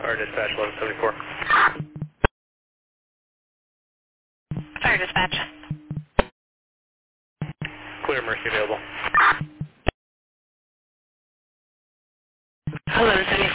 Fire dispatch 1174. Fire dispatch. Clear Mercy available. Hello, is